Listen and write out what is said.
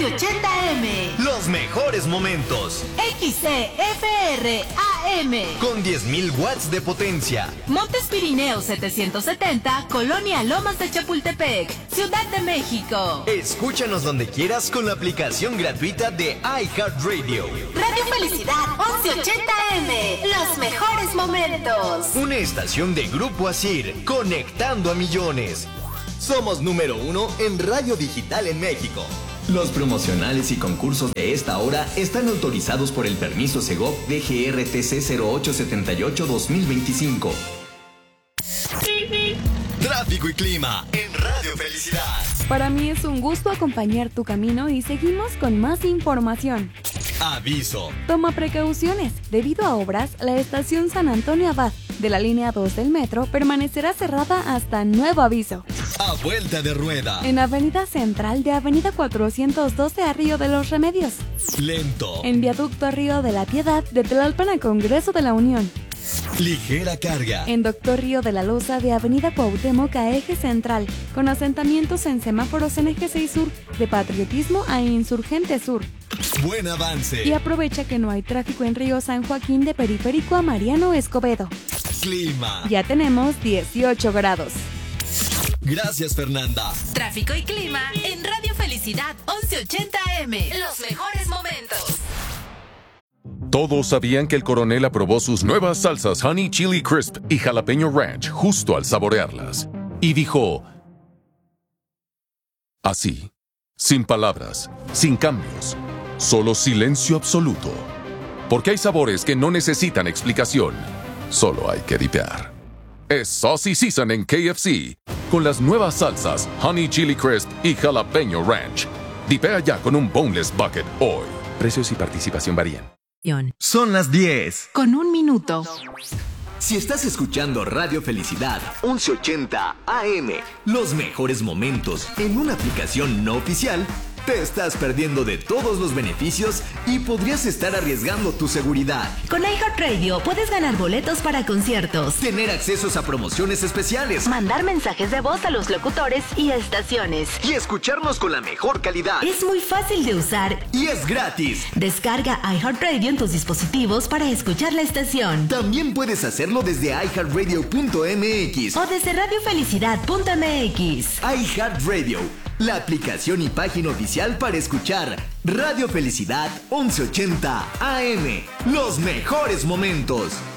1180M. Los mejores momentos. XCFR AM. Con 10.000 watts de potencia. Montes Pirineos 770, Colonia Lomas de Chapultepec, Ciudad de México. Escúchanos donde quieras con la aplicación gratuita de iHeartRadio. Radio Felicidad 1180M. Los mejores momentos. Una estación de Grupo Asir, conectando a millones. Somos número 1 en radio digital en México. Los promocionales y concursos de esta hora están autorizados por el permiso Segov DGRTC 0878-2025. Tráfico y clima en Radio Felicidad. Para mí es un gusto acompañar tu camino y seguimos con más información. Aviso. Toma precauciones. Debido a obras, la estación San Antonio Abad de la línea 2 del metro permanecerá cerrada hasta nuevo aviso. A vuelta de rueda. En Avenida Central de Avenida 412 a Río de los Remedios. Lento. En Viaducto Río de la Piedad de Tlalpan a Congreso de la Unión. Ligera carga. En Doctor Río de la Loza de Avenida Cuauhtémoc a Eje Central, con asentamientos en semáforos en Eje 6 Sur, de Patriotismo a Insurgente Sur. Buen avance. Y aprovecha que no hay tráfico en Río San Joaquín de Periférico a Mariano Escobedo. Clima. Ya tenemos 18 grados. Gracias, Fernanda. Tráfico y clima en Radio Felicidad 1180M. Los mejores momentos. Todos sabían que el coronel aprobó sus nuevas salsas Honey Chili Crisp y Jalapeño Ranch justo al saborearlas. Y dijo... así, sin palabras, sin cambios, solo silencio absoluto. Porque hay sabores que no necesitan explicación, solo hay que dipear. Es Saucy Season en KFC, con las nuevas salsas Honey Chili Crisp y Jalapeño Ranch. Dipea ya con un Boneless Bucket hoy. Precios y participación varían. Son las 10. Con 1 minuto. Si estás escuchando Radio Felicidad 1180 AM, los mejores momentos en una aplicación no oficial, te estás perdiendo de todos los beneficios y podrías estar arriesgando tu seguridad. Con iHeartRadio puedes ganar boletos para conciertos, Tener accesos a promociones especiales mandar mensajes de voz a los locutores y estaciones. y escucharnos con la mejor calidad. Es muy fácil de usar. Y es gratis. Descarga iHeartRadio en tus dispositivos para escuchar la estación. También puedes hacerlo desde iHeartRadio.mx O desde radiofelicidad.mx. iHeartRadio, la aplicación y página oficial para escuchar Radio Felicidad 1180 AM. Los mejores momentos.